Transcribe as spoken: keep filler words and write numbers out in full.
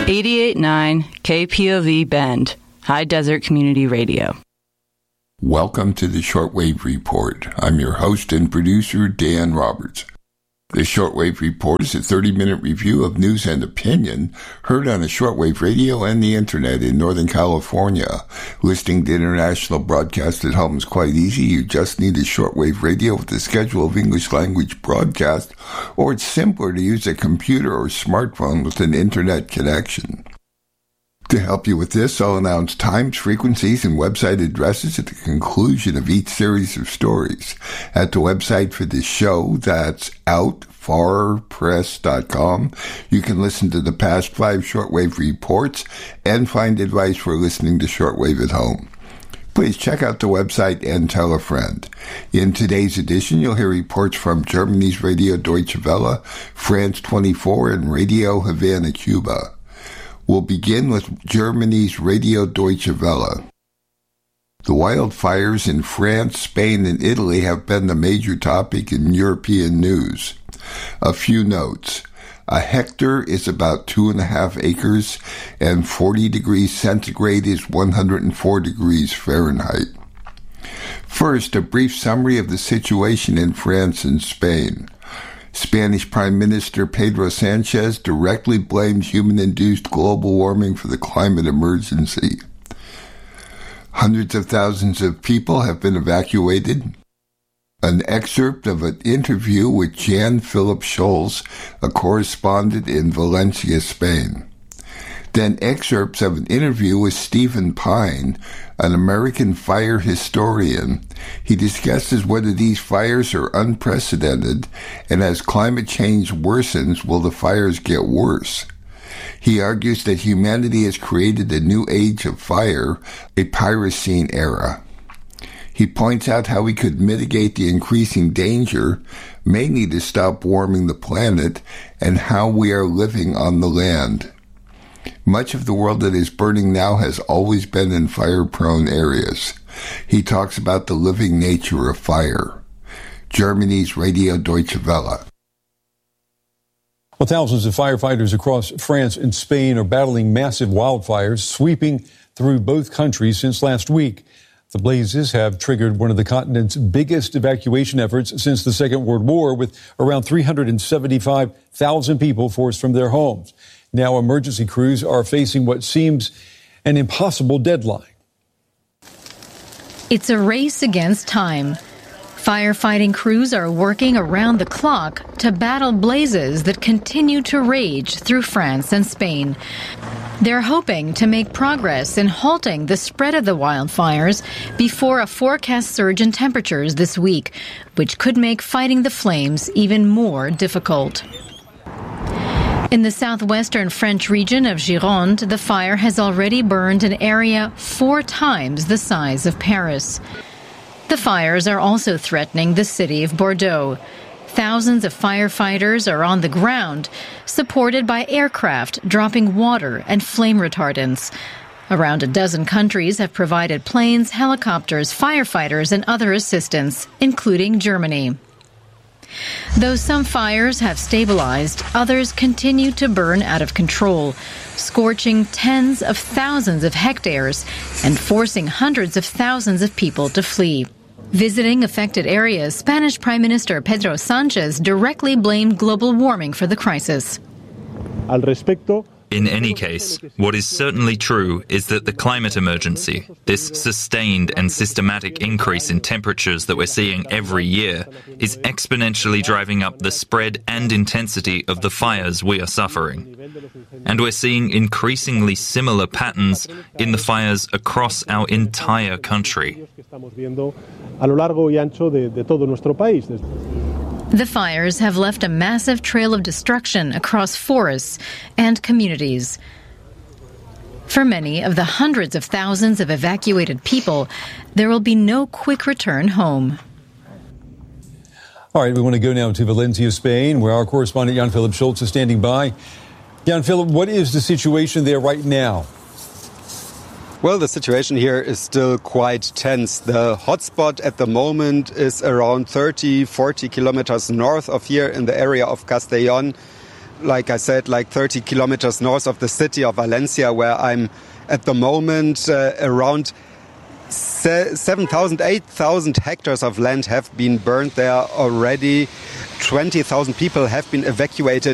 eighty-eight point nine K P O V Bend, High Desert Community Radio. Welcome to the Shortwave Report. I'm your host and producer, Dan Roberts. The Shortwave Report is a thirty-minute review of news and opinion heard on the shortwave radio and the internet in Northern California. Listening to international broadcast at home is quite easy. You just need a shortwave radio with a schedule of English language broadcast, or it's simpler to use a computer or smartphone with an internet connection. To help you with this, I'll announce times, frequencies, and website addresses at the conclusion of each series of stories. At the website for this show, that's out far press dot com, you can listen to the past five shortwave reports and find advice for listening to shortwave at home. Please check out the website and tell a friend. In today's edition, you'll hear reports from Germany's Radio Deutsche Welle, France twenty-four, and Radio Havana, Cuba. We'll begin with Germany's Radio Deutsche Welle. The wildfires in France, Spain, and Italy have been the major topic in European news. A few notes. A hectare is about two and a half acres, and forty degrees centigrade is one hundred four degrees Fahrenheit. First, a brief summary of the situation in France and Spain. Spanish Prime Minister Pedro Sanchez directly blamed human-induced global warming for the climate emergency. Hundreds of thousands of people have been evacuated. An excerpt of an interview with Jan-Philipp Scholz, a correspondent in Valencia, Spain. Then excerpts of an interview with Stephen Pine, an American fire historian. He discusses whether these fires are unprecedented, and as climate change worsens, will the fires get worse? He argues that humanity has created a new age of fire, a Pyrocene era. He points out how we could mitigate the increasing danger, mainly to stop warming the planet, and how we are living on the land. Much of the world that is burning now has always been in fire-prone areas. He talks about the living nature of fire. Germany's Radio Deutsche Welle. Well, thousands of firefighters across France and Spain are battling massive wildfires sweeping through both countries since last week. The blazes have triggered one of the continent's biggest evacuation efforts since the Second World War, with around three hundred seventy-five thousand people forced from their homes. Now emergency crews are facing what seems an impossible deadline. It's a race against time. Firefighting crews are working around the clock to battle blazes that continue to rage through France and Spain. They're hoping to make progress in halting the spread of the wildfires before a forecast surge in temperatures this week, which could make fighting the flames even more difficult. In the southwestern French region of Gironde, the fire has already burned an area four times the size of Paris. The fires are also threatening the city of Bordeaux. Thousands of firefighters are on the ground, supported by aircraft dropping water and flame retardants. Around a dozen countries have provided planes, helicopters, firefighters, and other assistance, including Germany. Though some fires have stabilized, others continue to burn out of control, scorching tens of thousands of hectares and forcing hundreds of thousands of people to flee. Visiting affected areas, Spanish Prime Minister Pedro Sanchez directly blamed global warming for the crisis. Al respecto, In any case, what is certainly true is that the climate emergency, this sustained and systematic increase in temperatures that we're seeing every year, is exponentially driving up the spread and intensity of the fires we are suffering. And we're seeing increasingly similar patterns in the fires across our entire country. The fires have left a massive trail of destruction across forests and communities. For many of the hundreds of thousands of evacuated people, there will be no quick return home. All right, we want to go now to Valencia, Spain, where our correspondent Jan-Philipp Scholz is standing by. Jan-Philipp, what is the situation there right now? Well, the situation here is still quite tense. The hotspot at the moment is around thirty, forty kilometers north of here in the area of Castellón. like I said, like thirty kilometers north of the city of Valencia, where I'm at the moment. Uh, around seven thousand, eight thousand hectares of land have been burned there already. twenty thousand people have been evacuated